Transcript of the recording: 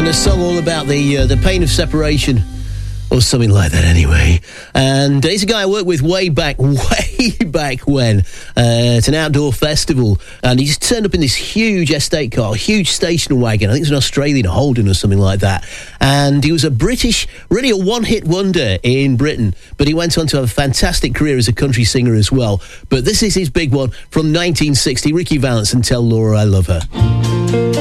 and a song all about the pain of separation, or something like that anyway. And he's a guy I worked with way back when. It's an outdoor festival, and he just turned up in this huge estate car, huge station wagon. I think it was an Australian Holden or something like that. And he was really a one-hit wonder in Britain, but he went on to have a fantastic career as a country singer as well. But this is his big one from 1960, Ricky Valance and Tell Laura I Love Her.